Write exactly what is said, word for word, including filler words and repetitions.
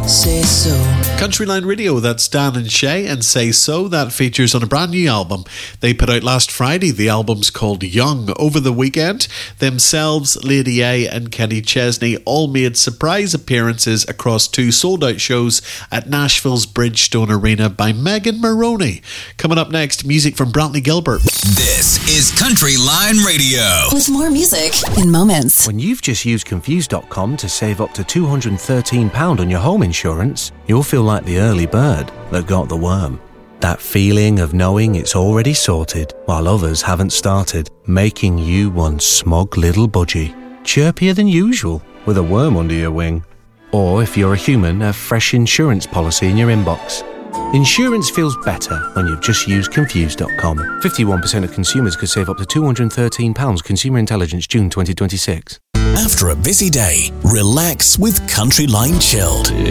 Say So. Countryline Radio, that's Dan and Shay, and Say So, that features on a brand new album they put out last Friday. The album's called Young. Over the weekend, themselves, Lady A and Kenny Chesney all made surprise appearances across two sold-out shows at Nashville's Bridgestone Arena by Megan Maroney. Coming up next, music from Brantley Gilbert. This is Countryline Radio. With more music in moments. When you've just used Confused dot com to save up to two hundred thirteen pounds on your home insurance, you'll feel like the early bird that got the worm. That feeling of knowing it's already sorted while others haven't started, making you one smug little budgie, chirpier than usual with a worm under your wing. Or if you're a human, a fresh insurance policy in your inbox. Insurance feels better when you've just used Confused dot com. fifty-one percent of consumers could save up to two hundred thirteen pounds. Consumer Intelligence, June twenty twenty-six. After a busy day, relax with Countryline Chilled.